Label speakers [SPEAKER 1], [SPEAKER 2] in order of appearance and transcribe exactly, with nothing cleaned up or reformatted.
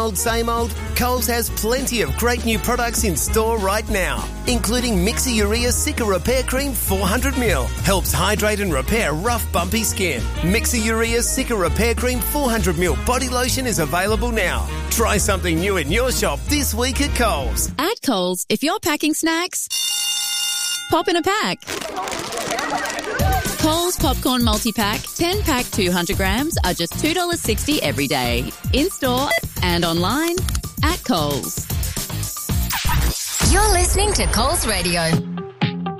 [SPEAKER 1] Old, same old? Coles has plenty of great new products in store right now, including Mixer Urea Cica Repair Cream four hundred milliliters. Helps hydrate and repair rough, bumpy skin. Mixer Urea Cica Repair Cream four hundred milliliters body lotion is available now. Try something new in your shop this week at Coles.
[SPEAKER 2] At Coles, if you're packing snacks, pop in a pack. Coles Popcorn Multi-Pack, ten pack two hundred grams are just two dollars sixty every day. In-store and online at Coles.
[SPEAKER 3] You're listening to Coles Radio.